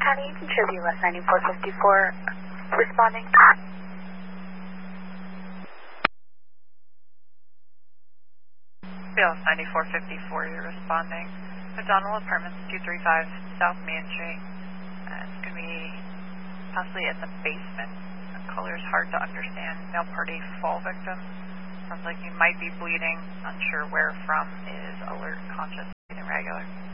County, Agent Tribute West 9454, responding. Field 9454, you're responding. McDonald Apartments 235 South Main Street. It's going to be possibly in the basement. The color is hard to understand. Male party fall victim. Sounds like you might be bleeding. Unsure where from. Is alert, conscious, and irregular.